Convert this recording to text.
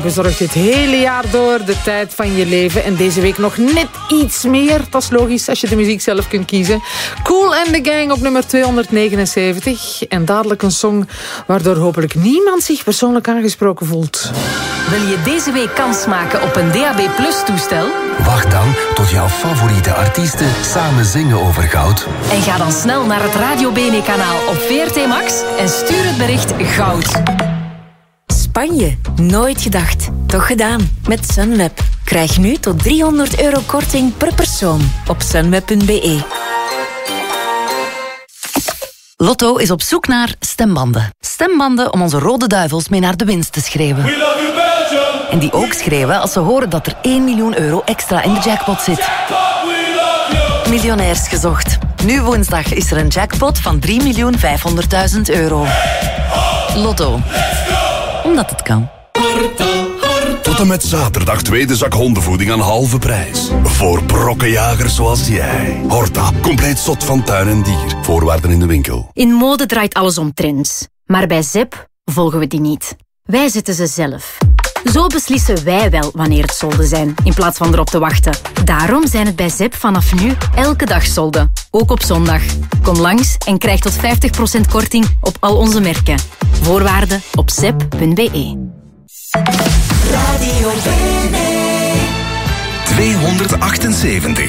Bezorg je het hele jaar door de tijd van je leven. En deze week nog net iets meer. Dat is logisch als je de muziek zelf kunt kiezen. Kool and the Gang op nummer 279. En dadelijk een song waardoor hopelijk niemand zich persoonlijk aangesproken voelt. Wil je deze week kans maken op een DAB+ toestel? Wacht dan tot jouw favoriete artiesten samen zingen over goud. En ga dan snel naar het Radio Bene-kanaal op VRT Max en stuur het bericht goud. Spanje. Nooit gedacht. Toch gedaan. Met Sunweb. Krijg nu tot €300 korting per persoon op sunweb.be. Lotto is op zoek naar stembanden. Stembanden om onze rode duivels mee naar de winst te schreeuwen. En die ook schreeuwen als ze horen dat er €1 miljoen extra in de jackpot zit. Miljonairs gezocht. Nu woensdag is er een jackpot van €3.500.000. Lotto. Omdat het kan. Tot en met zaterdag tweede zak hondenvoeding aan halve prijs. Voor brokkenjagers zoals jij. Horta, compleet zot van tuin en dier. Voorwaarden in de winkel. In mode draait alles om trends. Maar bij ZEP volgen we die niet. Wij zetten ze zelf. Zo beslissen wij wel wanneer het solden zijn, in plaats van erop te wachten. Daarom zijn het bij ZEP vanaf nu elke dag solden. Ook op zondag. Kom langs en krijg tot 50% korting op al onze merken. Voorwaarden op zep.be. Radio 278.